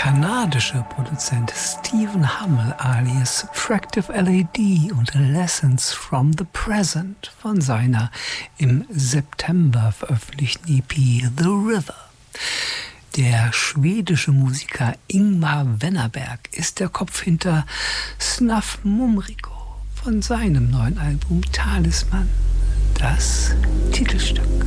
kanadische Produzent Stephen Hummel alias Subtractive LED und Lessons from the Present von seiner im September veröffentlichten EP The River. Der schwedische Musiker Ingmar Wennerberg ist der Kopf hinter Snuff Mumrico von seinem neuen Album Talisman, das Titelstück.